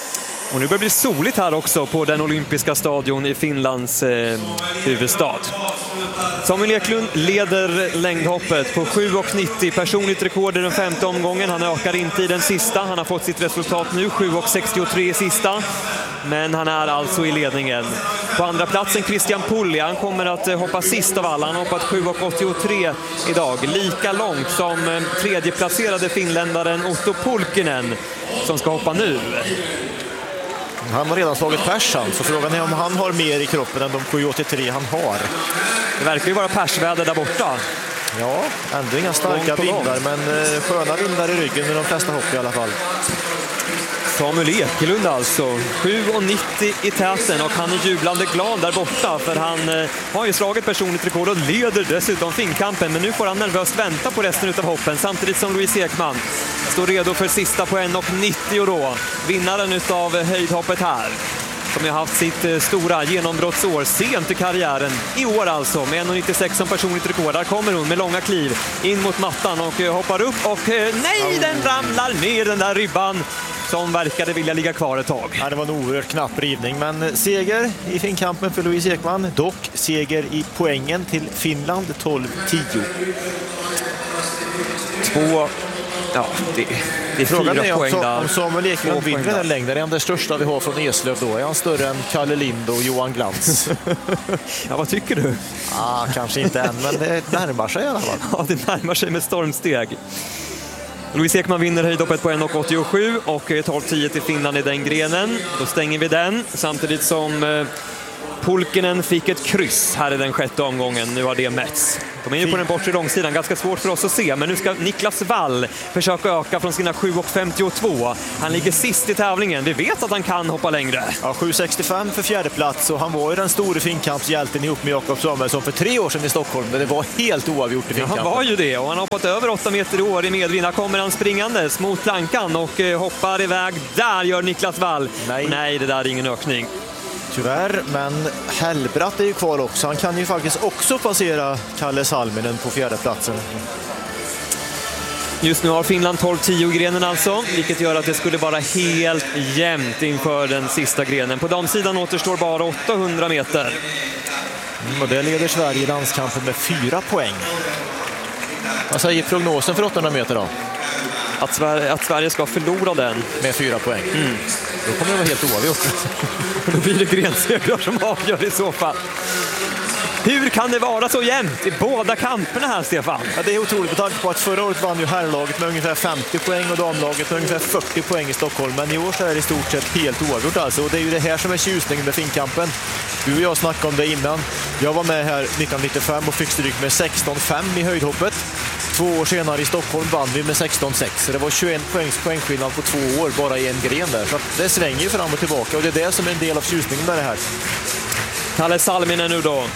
Speaker 4: Och nu börjar det bli soligt här också på den olympiska stadion i Finlands eh, huvudstad. Samuel Eklund leder längdhoppet på sju nittio, personligt rekord i den femte omgången. Han ökar inte i den sista, han har fått sitt resultat nu, sju sextiotre i sista. Men han är alltså i ledningen. På andra platsen Christian Pulli, han kommer att hoppa sist av alla. Han har hoppat sju åttiotre idag, lika långt som tredjeplacerade finländaren Otto Pulkkinen som ska hoppa nu.
Speaker 5: Han har redan slagit persan, så frågan är om han har mer i kroppen än de sju åttiotre han har.
Speaker 4: Det verkar ju vara persväder där borta.
Speaker 5: Ja, ändå inga starka vindar, men sköna vindar i ryggen med de flesta hopp i alla fall.
Speaker 4: Samuel Eklund alltså, sju nittio i täten, och han är jublande glad där borta för han eh, har ju slagit personligt rekord och leder dessutom finkampen, men nu får han nervöst vänta på resten av hoppen samtidigt som Louise Ekman står redo för sista på en nittio då, vinnaren utav höjdhoppet här, som har haft sitt stora genombrottsår sent i karriären. I år alltså, med en nittiosex som personligt rekord. Där kommer hon med långa kliv in mot mattan och hoppar upp och nej, den ramlar ner den där ribban som verkade vilja ligga kvar ett tag.
Speaker 5: Ja, det var en oerhört knapp rivning, men seger i finkampen för Louise Ekman. Dock seger i poängen till Finland, tolv tio.
Speaker 4: Två... Ja, det, det är
Speaker 5: Frågan
Speaker 4: fyra
Speaker 5: är
Speaker 4: poäng
Speaker 5: också
Speaker 4: där.
Speaker 5: om Samuel Eklund vinner den längden. Det är det största vi har från Eslöv då. Är han större än Kalle Lind och Johan Glans?
Speaker 4: Ja, vad tycker du?
Speaker 5: Ah, kanske inte än, men det närmar sig i alla fall.
Speaker 4: Ja, det närmar sig med stormsteg. Louise Ekman vinner höjdhoppet på en åttiosju och tolv tio till Finland i den grenen. Då stänger vi den, samtidigt som eh, Pulkkinen fick ett kryss här i den sjätte omgången. Nu har det mätts. De är ju på den bortre långsidan, ganska svårt för oss att se, men nu ska Niklas Wall försöka öka från sina sju femtiotvå. Han ligger sist i tävlingen. Vi vet att han kan hoppa längre.
Speaker 5: Ja, sju sextiofem för fjärde plats, och han var ju den stora finkampshjälten ihop med Jakob Samuelsson för tre år sedan i Stockholm, men det var helt oavgjort i finkampen.
Speaker 4: Ja, han var ju det, och han har hoppat över åtta meter i år i medvind. Här kommer han springandes mot plankan och eh, hoppar iväg. Där gör Niklas Wall.
Speaker 5: Nej.
Speaker 4: Nej, det där är ingen ökning.
Speaker 5: Tyvärr, men Hellbratt är ju kvar också. Han kan ju faktiskt också passera Kalle Salminen på fjärde platsen.
Speaker 4: Just nu har Finland tolv tio grenen alltså, vilket gör att det skulle vara helt jämnt inför den sista grenen. På damsidan återstår bara åttahundra meter.
Speaker 5: Mm, och det leder Sverige i landskampen med fyra poäng. Vad säger prognosen för åttahundra meter då?
Speaker 4: Att Sverige, att Sverige ska förlora den.
Speaker 5: Med fyra poäng.
Speaker 4: Mm.
Speaker 5: Då kommer det vara helt oavgjort.
Speaker 4: Då blir det grensegrar som avgör i så fall. Hur kan det vara så jämnt i båda kamperna här, Stefan?
Speaker 5: Ja, det är otroligt med tanke på att förra året vann ju herrlaget med ungefär femtio poäng och damlaget med ungefär fyrtio poäng i Stockholm. Men i år så är det i stort sett helt oavgjort alltså. Och det är ju det här som är tjusningen med finkampen. Du och jag snackade om det innan. Jag var med här nittonhundranittiofem och fick stryk med sexton fem i höjdhoppet. Två år senare i Stockholm vann vi med sexton sex. Så det var tjugoett poängs poängskillnad på två år bara i en gren där. Så att det svänger ju fram och tillbaka, och det är det som är en del av tjusningen med det här.
Speaker 4: Kalle Salminen nu då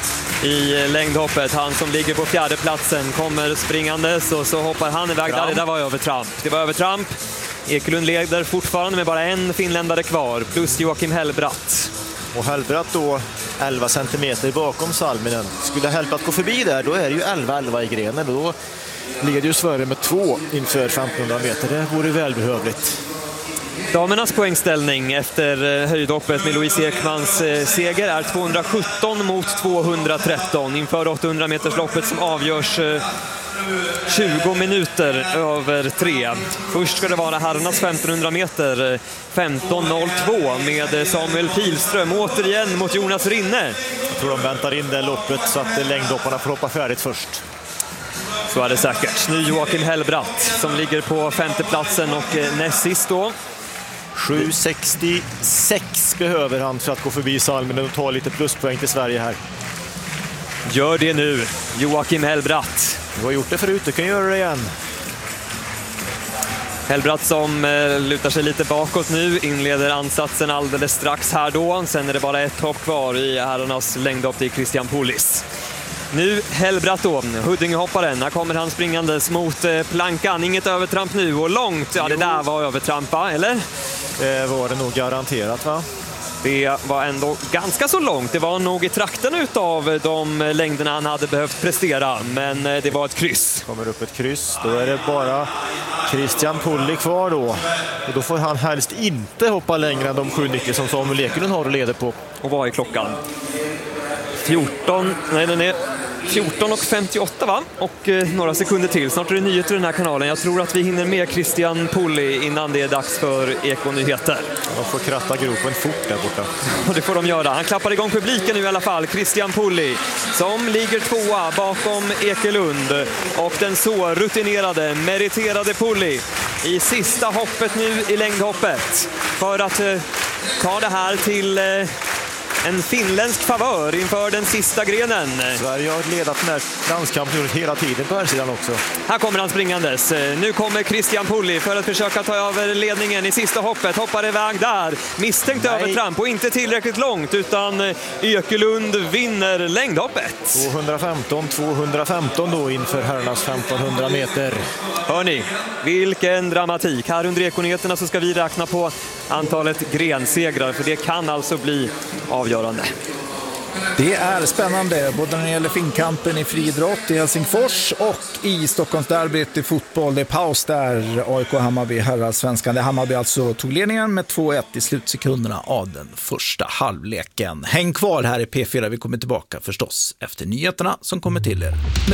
Speaker 4: i längdhoppet. Han som ligger på fjärde platsen kommer springandes och så hoppar han iväg. Där, det där var övertramp. Det var övertramp. Eklund leder fortfarande med bara en finländare kvar, plus Joakim Hellbratt.
Speaker 5: Och Hellbratt då elva centimeter bakom Salminen. Skulle Hellbratt gå förbi där, då är det ju elva elva i grenen. Då leder ju Sverige med två inför femtonhundra meter. Det vore välbehövligt.
Speaker 4: Damernas poängställning efter höjdhoppet med Louise Ekmans seger är tvåhundrasjutton mot tvåhundratretton inför åttahundra meters loppet som avgörs tjugo minuter över tre. Först ska det vara herrarnas femtonhundra meter, femton noll två med Samuel Pilström återigen mot Jonas Rinne.
Speaker 5: Jag tror de väntar in det loppet så att längdhopparna får hoppa färdigt först.
Speaker 4: Så är det säkert. Nu Joakim Hellbratt som ligger på femte platsen och näst sist då.
Speaker 5: sju sextiosex behöver han för att gå förbi Salminen och ta lite pluspoäng till Sverige här.
Speaker 4: Gör det nu, Joakim Hellbratt.
Speaker 5: Du har gjort det förut, du kan göra det igen.
Speaker 4: Hellbratt som eh, lutar sig lite bakåt nu, inleder ansatsen alldeles strax här då. Sen är det bara ett hopp kvar i herrarnas längdhopp till Christian Pullis. Nu Hellbratt då, Huddingehopparen. Här kommer han springandes mot eh, plankan. Inget övertramp nu och långt. Ja, det där var övertrampa, eller?
Speaker 5: Det var det nog garanterat, va?
Speaker 4: Det var ändå ganska så långt. Det var nog i trakten utav de längderna han hade behövt prestera. Men det var ett kryss.
Speaker 5: Kommer upp ett kryss. Då är det bara Christian Pulli kvar då. Och då får han helst inte hoppa längre än de sju nyckel som Samuel Ekelund har att leda på.
Speaker 4: Och vad är klockan? fjorton, nej den är fjorton och femtioåtta va? Och eh, några sekunder till. Snart är det nyheter i den här kanalen. Jag tror att vi hinner med Christian Pulli innan det är dags för Eko-nyheter.
Speaker 5: De får kratta gropen fort där borta.
Speaker 4: Och det får de göra. Han klappar igång publiken nu i alla fall. Christian Pulli som ligger tvåa bakom Ekelund. Och den så rutinerade, meriterade Pulli i sista hoppet nu i längdhoppet. För att eh, ta det här till... Eh, En finländsk favör inför den sista grenen.
Speaker 5: Sverige har ledat den här landskampen hela tiden på här sidan också.
Speaker 4: Här kommer han springandes. Nu kommer Christian Pulli för att försöka ta över ledningen i sista hoppet. Hoppar iväg där. Misstänkt Nej. övertramp och inte tillräckligt långt utan Ekelund vinner längdhoppet.
Speaker 5: tvåhundrafemton tvåhundrafemton då inför herrarnas femtonhundra meter.
Speaker 4: Hörni, vilken dramatik. Här under Ekonyheterna så ska vi räkna på antalet grensegrar för det kan alltså bli avgörande.
Speaker 1: Det är spännande både när det gäller finkampen i friidrott i Helsingfors och i Stockholmsderbyt i fotboll. Det är paus där. A I K Hammarby herrasvenskan. Det Hammarby alltså tog ledningen med två ett i slutsekunderna av den första halvleken. Häng kvar här i P fyra. Vi kommer tillbaka förstås efter nyheterna som kommer till er nu.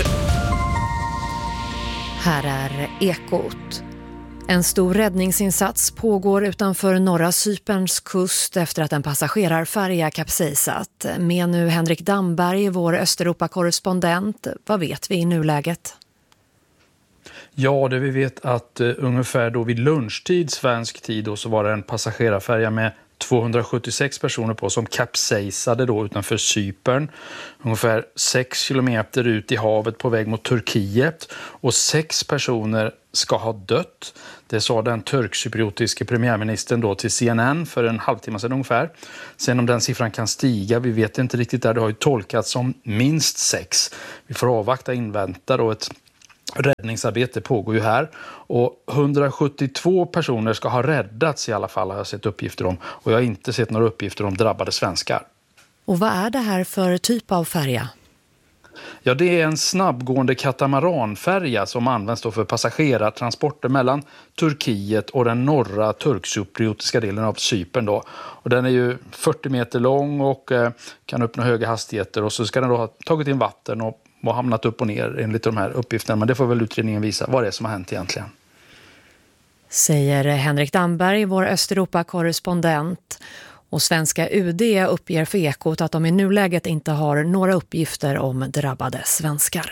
Speaker 9: Här är Ekot. En stor räddningsinsats pågår utanför norra Cyperns kust efter att en passagerarfärja kapsejsat. Med nu Henrik Damberg, vår Östeuropa-korrespondent. Vad vet vi i nuläget?
Speaker 10: Ja, det vi vet att uh, ungefär då vid lunchtid svensk tid då, så var det en passagerarfärja med tvåhundrasjuttiosex personer på som kapsejsade då utanför Cypern. Ungefär sex kilometer ut i havet på väg mot Turkiet. Och sex personer ska ha dött. Det sa den turkcypriotiske premiärministern då till C N N för en halvtimme sedan ungefär. Sen om den siffran kan stiga, vi vet inte riktigt där. Det har ju tolkats som minst sex. Vi får avvakta, invänta då ett räddningsarbete pågår ju här och hundrasjuttiotvå personer ska ha räddats i alla fall har jag sett uppgifter om och jag har inte sett några uppgifter om drabbade svenskar.
Speaker 9: Och vad är det här för typ av färja?
Speaker 10: Ja, det är en snabbgående katamaranfärja som används då för passagerartransporter mellan Turkiet och den norra turkcypriotiska delen av Cypern då. Och den är ju fyrtio meter lång och eh, kan uppnå höga hastigheter och så ska den då ha tagit in vatten och och hamnat upp och ner enligt de här uppgifterna. Men det får väl utredningen visa vad det är som har hänt egentligen.
Speaker 9: Säger Henrik Damberg, vår Östeuropa-korrespondent. Och svenska U D uppger för Ekot att de i nuläget inte har några uppgifter om drabbade svenskar.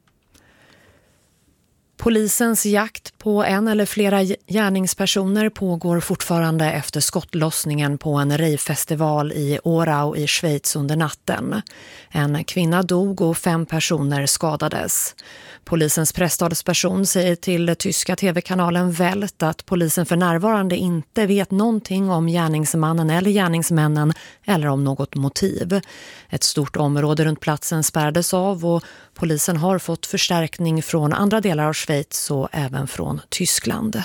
Speaker 9: Polisens jakt på en eller flera gärningspersoner pågår fortfarande efter skottlossningen på en rejfestival i Årau i Schweiz under natten. En kvinna dog och fem personer skadades. Polisens presstalsperson säger till tyska tv-kanalen Welt att polisen för närvarande inte vet någonting om gärningsmannen eller gärningsmännen eller om något motiv. Ett stort område runt platsen spärrades av och polisen har fått förstärkning från andra delar av Schweiz och även från Tyskland.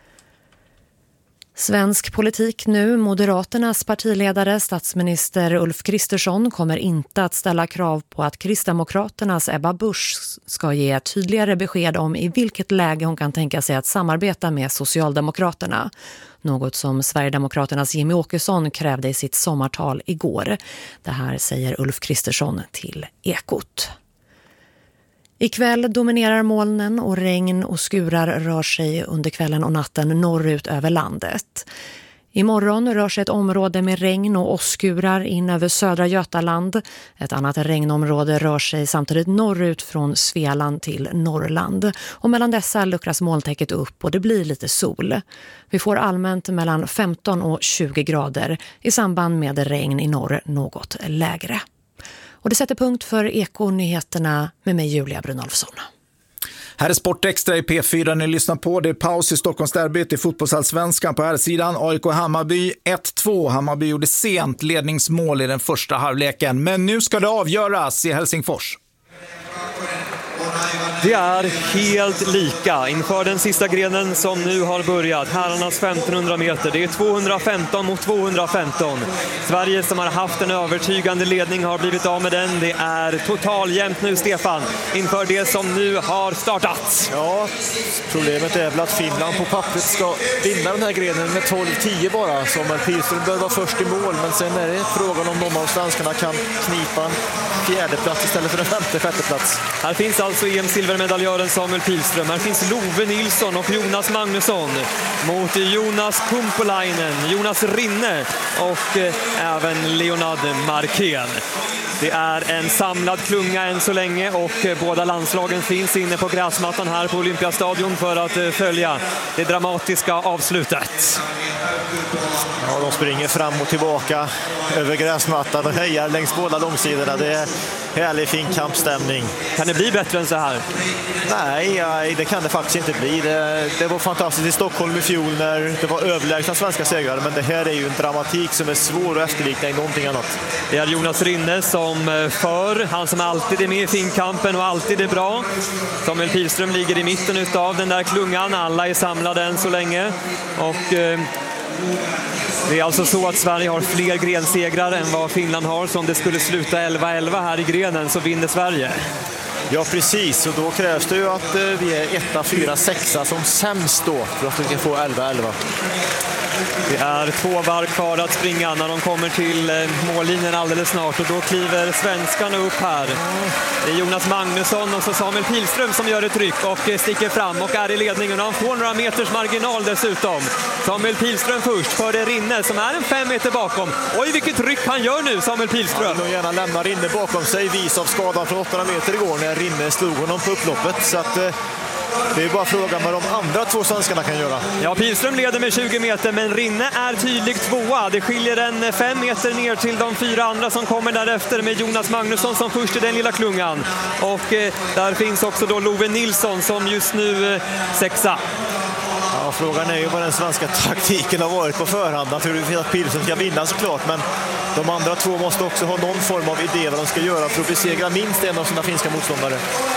Speaker 9: Svensk politik nu. Moderaternas partiledare, statsminister Ulf Kristersson, kommer inte att ställa krav på att Kristdemokraternas Ebba Busch ska ge tydligare besked om i vilket läge hon kan tänka sig att samarbeta med Socialdemokraterna. Något som Sverigedemokraternas Jimmy Åkesson krävde i sitt sommartal igår. Det här säger Ulf Kristersson till Ekot. Ikväll dominerar molnen och regn och skurar rör sig under kvällen och natten norrut över landet. Imorgon rör sig ett område med regn och åskurar in över södra Götaland. Ett annat regnområde rör sig samtidigt norrut från Svealand till Norrland. Och mellan dessa luckras molntäcket upp och det blir lite sol. Vi får allmänt mellan femton och tjugo grader i samband med regn i norr något lägre. Och det sätter punkt för Eko-nyheterna med mig Julia Brunolfsson.
Speaker 1: Här är Sportextra i P fyra ni lyssnar på. Det är paus i Stockholmsderbyt i fotbollsallsvenskan på här sidan. A I K Hammarby ett två. Hammarby gjorde sent ledningsmål i den första halvleken. Men nu ska det avgöras i Helsingfors.
Speaker 4: Det är helt lika inför den sista grenen som nu har börjat. Herrarnas femtonhundra meter. Det är tvåhundrafemton mot tvåhundrafemton. Sverige som har haft en övertygande ledning har blivit av med den. Det är totaljämnt nu, Stefan, inför det som nu har startat.
Speaker 5: Ja, problemet är väl att Finland på pappret ska vinna den här grenen med tolv tio bara. Samuel Pilström bör vara först i mål, men sen är det frågan om någon av svenskarna kan knipa en fjärde plats istället för en femte, sjätte plats.
Speaker 4: Här finns alltså E M-silvermedaljören Samuel Pilström. Här finns Love Nilsson och Jonas Magnusson mot Jonas Kumpulainen, Jonas Rinne och eh, även Leonard Markén. Det är en samlad klunga än så länge och eh, båda landslagen finns inne på gräsmattan här på Olympiastadion för att eh, följa det dramatiska avslutet.
Speaker 5: Ja, de springer fram och tillbaka över gräsmattan och hejar längs båda långsidorna. Det är härlig fin kampstämning.
Speaker 4: Kan det bli bättre än så här?
Speaker 5: Nej, nej det kan det faktiskt inte bli. Det, det var fantastiskt i Stockholm i fjol när det var överlägsna svenska segrare, men det här är ju en dramatik som är svår att efterlikna i någonting annat.
Speaker 4: Det är Jonas Rinne som för, han som alltid är med i finkampen och alltid är bra. Samuel Pilström ligger i mitten av den där klungan, alla är samlade än så länge och eh, det är alltså så att Sverige har fler grensegrar än vad Finland har, så om det skulle sluta elva elva här i grenen så vinner Sverige.
Speaker 5: Ja, precis, och då krävs det ju att vi är etta, fyra, sexa som sämst då för att vi ska få elva elva.
Speaker 4: Det är två varv kvar att springa när de kommer till mållinjen alldeles snart och då kliver svenskarna upp här. Det är Jonas Magnusson och så Samuel Pilström som gör ett tryck och sticker fram och är i ledningen och han får några meters marginal dessutom. Samuel Pilström först för det Rinne som är en fem meter bakom. Oj, vilket tryck han gör nu, Samuel Pilström.
Speaker 5: Han gärna lämnar Rinne bakom sig, vis av skadan från åttahundra meter igår när Rinne slog honom på upploppet, så att det är bara frågan vad de andra två svenskarna kan göra.
Speaker 4: Ja, Pilström leder med tjugo meter, men Rinne är tydligt tvåa. Det skiljer en fem meter ner till de fyra andra som kommer därefter med Jonas Magnusson som först i den lilla klungan. Och eh, där finns också då Love Nilsson som just nu eh, sexa.
Speaker 5: Ja, frågan är ju vad den svenska taktiken har varit på förhand. Naturligtvis att Pilström ska vinna såklart, men de andra två måste också ha någon form av idé vad de ska göra för att besegra minst en av sina finska motståndare.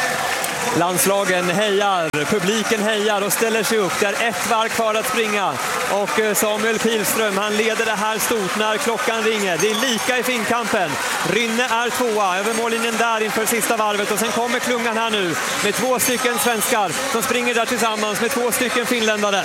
Speaker 4: Landslagen hejar, publiken hejar och ställer sig upp. Det är ett varv kvar att springa och Samuel Pilström, han leder det här stort när klockan ringer. Det är lika i finkampen. Rinne är tvåa över mållinjen där inför sista varvet och sen kommer klungan här nu med två stycken svenskar som springer där tillsammans med två stycken finländare.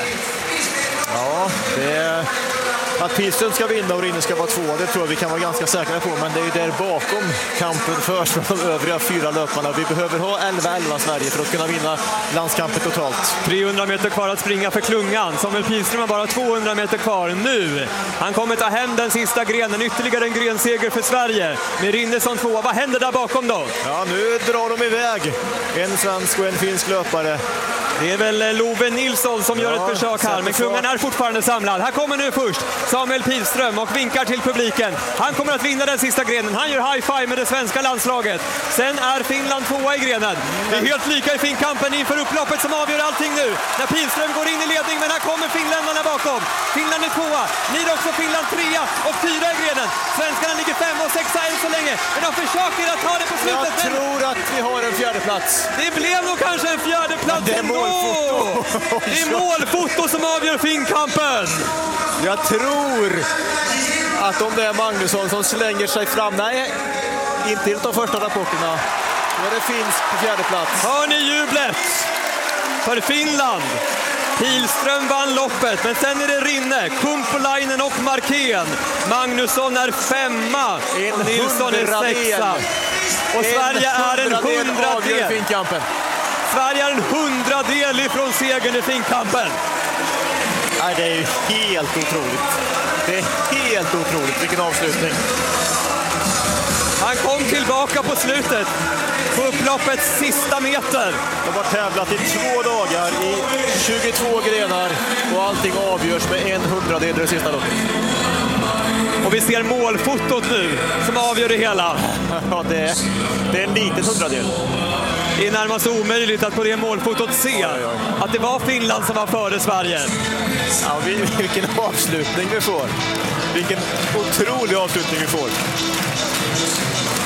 Speaker 5: Ja, det är... Att Pilström ska vinna och Rinne ska vara två, det tror jag vi kan vara ganska säkra på, men det är ju där bakom kampen förs från de övriga fyra löparna. Vi behöver ha elva elva Sverige för att kunna vinna landskampen totalt.
Speaker 4: trehundra meter kvar att springa för klungan. Samuel Pilström har bara tvåhundra meter kvar nu. Han kommer ta hem den sista grenen, ytterligare en grenseger för Sverige med Rinne som tvåa. Vad händer där bakom då?
Speaker 5: Ja, nu drar de iväg. En svensk och en finsk löpare.
Speaker 4: Det är väl Love Nilsson som ja, gör ett försök här, men klungan är fortfarande samlad. Här kommer nu först Samuel Pilström och vinkar till publiken. Han kommer att vinna den sista grenen. Han gör high five med det svenska landslaget. Sen är Finland tvåa i grenen. Det är helt lika i finkampen inför upploppet som avgör allting nu. När Pilström går in i ledning, men här kommer finländarna bakom. Finland är tvåa, blir också Finland trea och fyra i grenen. Svenskarna ligger fem och sexa än så länge, men de försöker att ta det på slutet.
Speaker 5: Jag tror att vi har en fjärde plats.
Speaker 4: Det blev nog kanske en fjärde plats.
Speaker 5: Det är målfoto.
Speaker 4: Det är målfoto som avgör finkampen.
Speaker 5: Jag tror att om det är Magnusson som slänger sig fram, nej, inte enligt de första rapporterna, men det finns på fjärde plats.
Speaker 4: Hör ni jublet för Finland? Pilström vann loppet, men sen är det Rinne, Kumpulainen och Markén. Magnusson är femma,
Speaker 5: en
Speaker 4: Nilsson är sexa. Och Sverige är en hundradel. Sverige är en hundradel ifrån segern i finkampen.
Speaker 5: Nej, det är ju helt otroligt. Det är helt otroligt, vilken avslutning.
Speaker 4: Han kom tillbaka på slutet, på upploppets sista meter.
Speaker 5: De har tävlat i två dagar i tjugotvå grenar och allting avgörs med en hundradel i det sista loppet.
Speaker 4: Och vi ser målfotot nu som avgör det hela.
Speaker 5: Ja, det är, det är en liten hundradel.
Speaker 4: Det är närmast omöjligt att på det målfotot se oj, oj, oj. att det var Finland som var före Sverige.
Speaker 5: Ja, vilken avslutning vi får. Vilken otrolig avslutning vi får.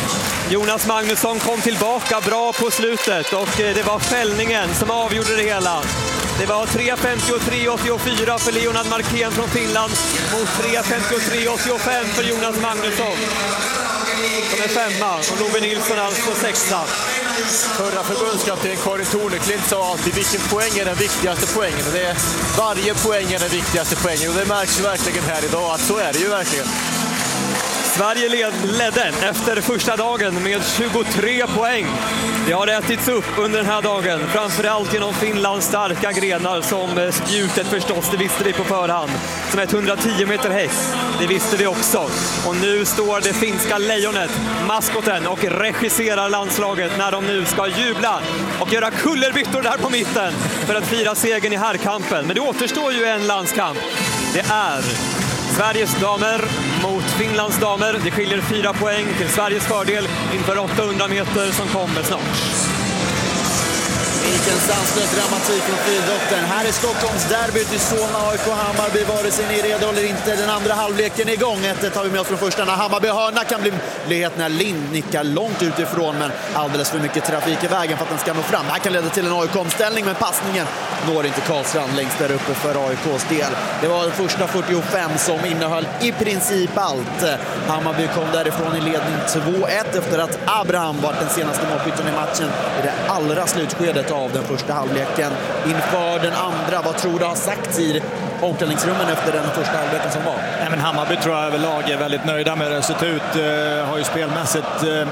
Speaker 4: Jonas Magnusson kom tillbaka bra på slutet och det var fällningen som avgjorde det hela. Det var tre femtiotre åttiofyra för Leonard Marquén från Finland mot tre femtiotre åttiofem för Jonas Magnusson. Som är femma och Love Nilsson alltså sexa.
Speaker 5: Förra förbundskapten Karin Torneklint sa alltid vilken poäng är den viktigaste poängen. Och det är, varje poäng är den viktigaste poängen och det märks ju verkligen här idag att så är det ju verkligen.
Speaker 4: Sverige led, ledde efter första dagen med tjugotre poäng. Det har ätits upp under den här dagen, framförallt genom Finlands starka grenar som spjutet förstås, det visste vi på förhand. Som ett hundratio meter häck, det visste vi också. Och nu står det finska lejonet, maskoten, och regisserar landslaget när de nu ska jubla och göra kullerbyttor där på mitten för att fira segern i herrkampen. Men det återstår ju en landskamp. Det är Sveriges damer mot Finlands damer. Det skiljer fyra poäng till Sveriges fördel inför åttahundra meter som kommer snart.
Speaker 2: Vilken sanslös dramatik från friidrotten. Här är Stockholms derbyt i Solna. A I K Hammarby, vare sig ni är redo eller inte. Den andra halvleken är igång. ett har vi med oss från första. När Hammarby hörna kan bli möjlighet när Lind nickar långt utifrån, men alldeles för mycket trafik i vägen för att den ska nå fram. Det här kan leda till en A I K-omställning, men passningen når inte Karlstrand längst där uppe för A I K:s del. Det var den första fyrtiofem som innehöll i princip allt. Hammarby kom därifrån i ledning två ett efter att Abraham var den senaste målskytten i matchen i det allra slutskedet av den första halvleken. Inför den andra, vad tror du har sagts i omklädningsrummen efter den första halvleken som var?
Speaker 3: Nej, men Hammarby tror jag överlag är väldigt nöjda med resultat. Uh, har ju spelmässigt uh,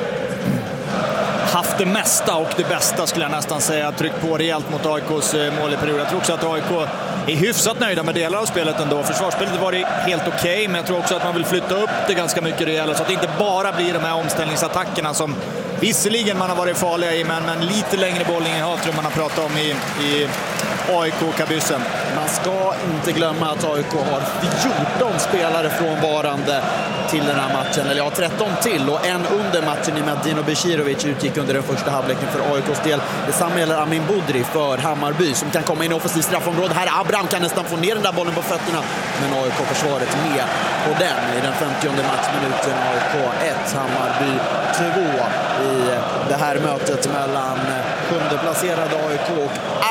Speaker 3: haft det mesta och det bästa skulle jag nästan säga. Tryckt på rejält mot A I K:s uh, mål i period. Jag tror också att A I K är hyfsat nöjda med delar av spelet ändå. Försvarsspelet var det helt okej, okay, men jag tror också att man vill flytta upp det ganska mycket rejält så att det inte bara blir de här omställningsattackerna som visserligen man har varit farliga i, men, men lite längre bollning i hat tror man har pratat om i, i A I K-kabyssen.
Speaker 2: Man ska inte glömma att A I K har fjorton spelare frånvarande till den här matchen. Eller ja, tretton till och en under matchen i med Dino Becirovic utgick under den första halvleken för A I K:s del. Detsamma gäller Amin Budri för Hammarby som kan komma in i offensiv straffområde. Här Abraham kan nästan få ner den där bollen på fötterna, men A I K-försvaret med på den i den femtionde matchminuten. A I K ett, Hammarby två i det här mötet mellan sjunde placerade A I K och